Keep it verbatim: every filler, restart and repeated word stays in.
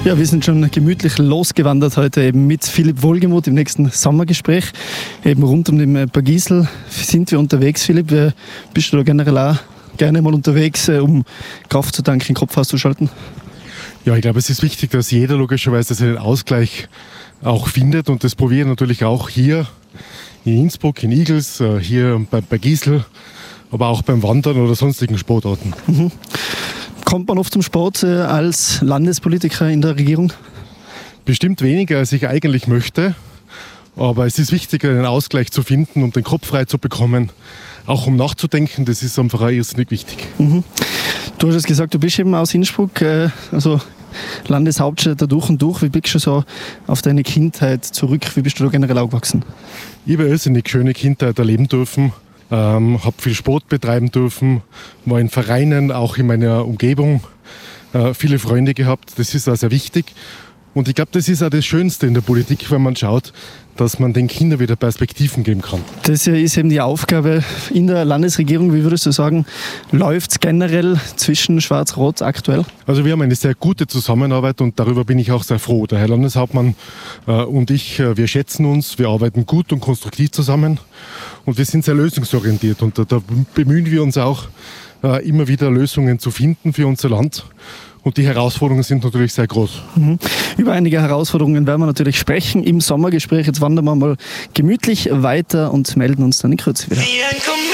Ja, wir sind schon gemütlich losgewandert heute eben mit Philipp Wohlgemuth im nächsten Sommergespräch. Eben rund um den Bergisel sind wir unterwegs. Philipp, bist du da generell auch gerne mal unterwegs, um Kraft zu tanken, den Kopf auszuschalten? Ja, ich glaube, es ist wichtig, dass jeder logischerweise seinen Ausgleich auch findet, und das probieren natürlich auch hier in Innsbruck, in Igls, hier bei Bergisel, aber auch beim Wandern oder sonstigen Sportarten. Mhm. Kommt man oft zum Sport äh, als Landespolitiker in der Regierung? Bestimmt weniger, als ich eigentlich möchte. Aber es ist wichtig, einen Ausgleich zu finden und den Kopf frei zu bekommen. Auch um nachzudenken, das ist einfach auch irrsinnig wichtig. Mhm. Du hast es gesagt, du bist eben aus Innsbruck, äh, also Landeshauptstadt da durch und durch. Wie blickst du so auf deine Kindheit zurück? Wie bist du da generell aufgewachsen? Ich habe eine irrsinnig schöne Kindheit erleben dürfen. Ähm, habe viel Sport betreiben dürfen, war in Vereinen, auch in meiner Umgebung, äh, viele Freunde gehabt. Das ist auch sehr wichtig. Und ich glaube, das ist auch das Schönste in der Politik, wenn man schaut, dass man den Kindern wieder Perspektiven geben kann. Das ist eben die Aufgabe in der Landesregierung. Wie würdest du sagen, läuft es generell zwischen Schwarz-Rot aktuell? Also wir haben eine sehr gute Zusammenarbeit und darüber bin ich auch sehr froh. Der Herr Landeshauptmann äh, und ich, äh, wir schätzen uns, wir arbeiten gut und konstruktiv zusammen und wir sind sehr lösungsorientiert. Und da, da bemühen wir uns auch, äh, immer wieder Lösungen zu finden für unser Land. Und die Herausforderungen sind natürlich sehr groß. Mhm. Über einige Herausforderungen werden wir natürlich sprechen im Sommergespräch. Jetzt wandern wir mal gemütlich weiter und melden uns dann in Kürze wieder.